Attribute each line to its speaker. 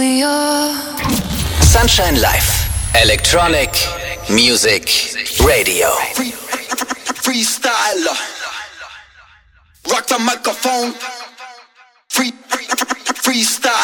Speaker 1: me up.
Speaker 2: Sunshine Live. Electronic Music Radio.
Speaker 3: Freestyler. Rock the microphone. Freestyle.